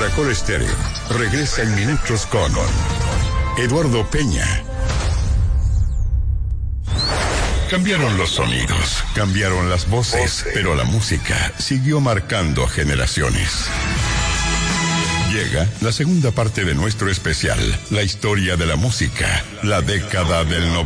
Caracol Estéreo regresa en minutos con Eduardo Peña. Cambiaron los sonidos, cambiaron las voces, pero la música siguió marcando generaciones. Llega la segunda parte de nuestro especial, la historia de la música, la década del 90.